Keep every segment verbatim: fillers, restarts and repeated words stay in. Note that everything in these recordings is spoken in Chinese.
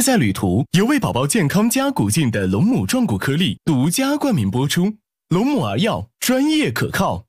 自在旅途由为宝宝健康加古镜的龙母壮骨颗粒独家冠名播出，龙母儿药专业可靠。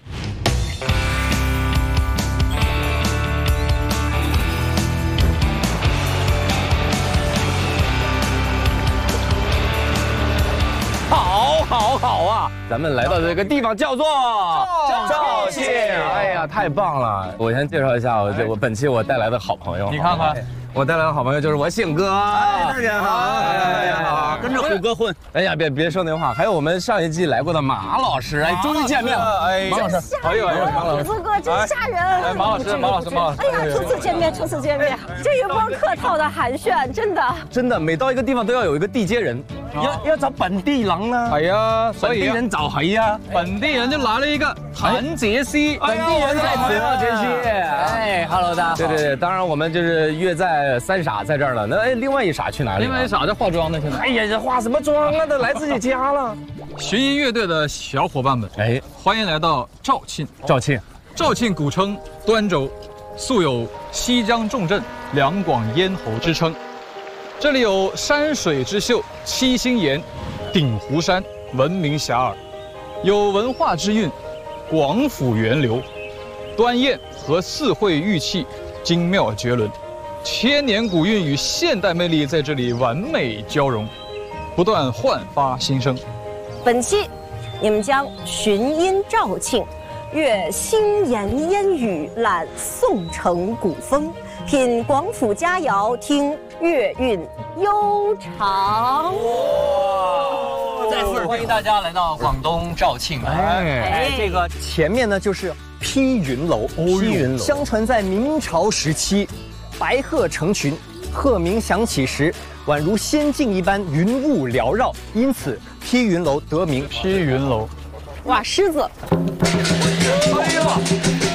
好，好，好啊！咱们来到这个地方叫做肇庆，哎呀，太棒了！我先介绍一下我这我本期我带来的好朋友， 你看看。 我带来的好朋友就是我信哥， 哎，大姐好， 哎呀好， 跟着虎哥混。 哎呀，别别说那话，还有我们上一季来过的马老师，哎，终于见面了。哎， 马老师， 哎呦哎呦，马老师， 虎哥真吓人。 哎，马老师，马老师，马老师， 哎呀，初次见面，初次见面，这一波客套的寒暄，真的， 真的，每到一个地方都要有一个地接人，要要找本地郎呢。 哎呀， 本地人找谁呀？ 本地人就来了一个谭杰希， 本地人在此，杰希。哎 ，Hello， 大家好。 对对对，当然我们就是约在三傻在这儿了。那哎，另外一傻去哪里？ 另外一傻在化妆呢，现在。 哎呀，这化什么妆啊？都来自己家了。 寻音乐队的小伙伴们， 哎， 欢迎来到肇庆。 肇庆， 肇庆古称端州，素有西江重镇、两广咽喉之称。这里有山水之秀七星岩、鼎湖山，闻名遐迩；有文化之韵，广府源流，端砚和四会玉器精妙绝伦。 千年古韵与现代魅力在这里完美交融，不断焕发新生。 本期你们将寻音肇庆，阅新言烟语，览宋城古风，品广府佳肴，听粤韵悠长。 再次欢迎大家来到广东肇庆。 哎哎，这个前面呢就是披云楼， 披云楼相传在明朝时期。 白鹤成群，鹤鸣响起时，宛如仙境一般，云雾缭绕，因此披云楼得名。 披云楼， 哇，狮子！ 哎呦！